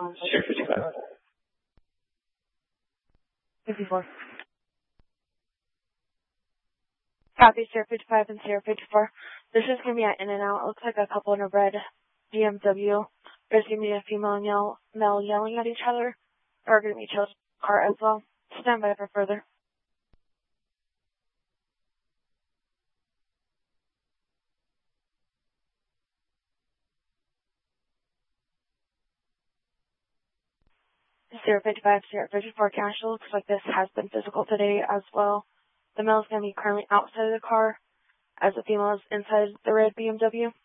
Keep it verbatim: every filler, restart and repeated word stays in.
Sierra fifty-five. fifty-four. Copy, Sierra fifty-five and Sierra fifty-four. This is going to be at In-N-Out. It looks like a couple in a red B M W. There's going to be a female and yell, male yelling at each other. Or going to be children's car as well. Stand by for further. Sierra fifty-five, Sierra fifty-four casual. Looks like this has been physical today as well. The male is going to be currently outside of the car as the female is inside the red B M W.